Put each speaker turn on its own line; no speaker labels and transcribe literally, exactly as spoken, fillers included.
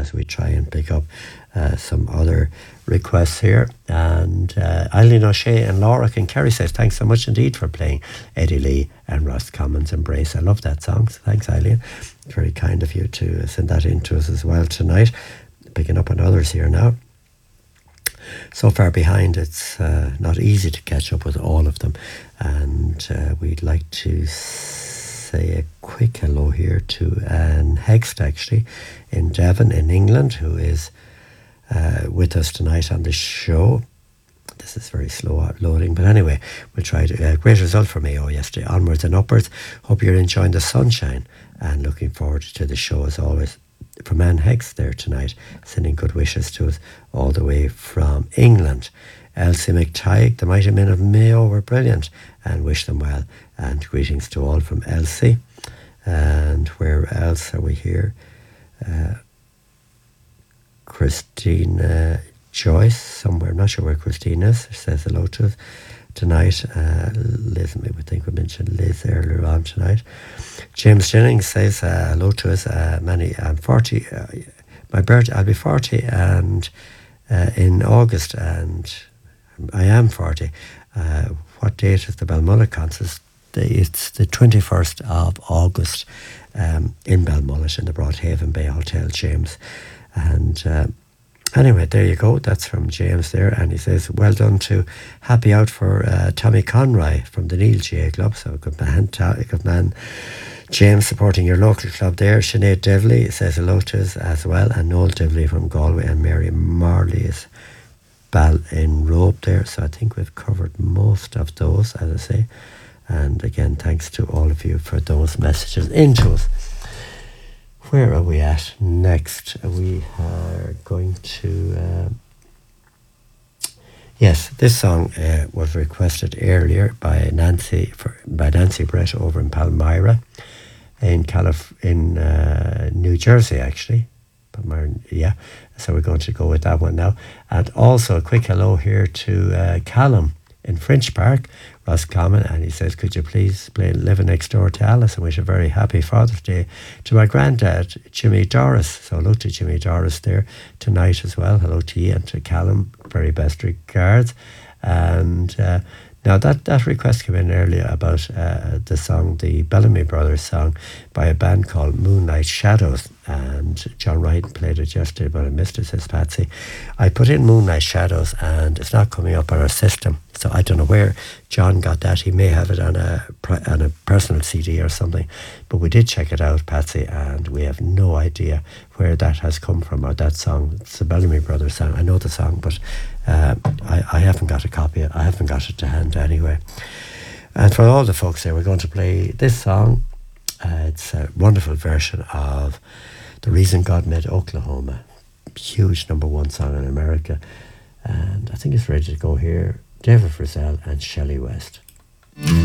as we try and pick up uh, some other requests here. And uh, Eileen O'Shea and Laura Kinkerry says, thanks so much indeed for playing Eddie Lee and Ross Commons' Embrace. I love that song. So thanks, Eileen. Very kind of you to send that in to us as well tonight. Picking up on others here now. So far behind, it's uh, not easy to catch up with all of them. And uh, we'd like to say a quick hello here to Anne Hext, actually, in Devon, in England, who is uh, with us tonight on the show. This is very slow loading, but anyway, we'll try to. Uh, great result for Mayo yesterday, onwards and upwards. Hope you're enjoying the sunshine and looking forward to the show as always. From Anne Hex there tonight, sending good wishes to us all the way from England. Elsie McTighe, the mighty men of Mayo were brilliant and wish them well. And greetings to all from Elsie. And where else are we here? Uh, Christina Joyce, somewhere, I'm not sure where Christine is, says hello to us tonight. Uh, Liz, maybe we think we mentioned Liz earlier on tonight. James Jennings says uh, hello to us. Uh, many, I'm forty. Uh, my birthday, I'll be forty, and uh, in August, and I am forty. Uh, what date is the Balmullet concert? It's the twenty-first of August um, in Balmullet in the Broadhaven Bay Hotel, James. And uh, anyway, there you go. That's from James there. And he says, well done to Happy Out for uh, Tommy Conroy from the Neil G A Club. So good man, ta- good man. James, supporting your local club there. Sinead Devley says hello to us as well. And Noel Devley from Galway. And Mary Marley is bal in Robe there. So I think we've covered most of those, as I say. And again, thanks to all of you for those messages into us. Where are we at next? We are going to... Uh, yes, this song uh, was requested earlier by Nancy for, by Nancy Brett over in Palmyra, in Calif- in uh, New Jersey, actually. Palmyra, yeah. So we're going to go with that one now. And also a quick hello here to uh, Callum in French Park, Roscommon, and he says, could you please play Living Next Door to Alice and wish a very happy Father's Day to my granddad, Jimmy Doris. So hello to Jimmy Doris there tonight as well. Hello to you and to Callum. Very best regards. And uh, now that, that request came in earlier about uh, the song, the Bellamy Brothers song by a band called Moonlight Shadows. And John Wright played it yesterday, but I missed it, says Patsy. I put in Moonlight Shadows and it's not coming up on our system. So I don't know where John got that. He may have it on a on a personal C D or something. But we did check it out, Patsy, and we have no idea where that has come from, or that song. It's the Bellamy Brothers song. I know the song, but uh, I, I haven't got a copy. I haven't got it to hand anyway. And for all the folks there, we're going to play this song. Uh, it's a wonderful version of The Reason God Made Oklahoma. Huge number one song in America. And I think it's ready to go here. David Frizzell and Shelley West.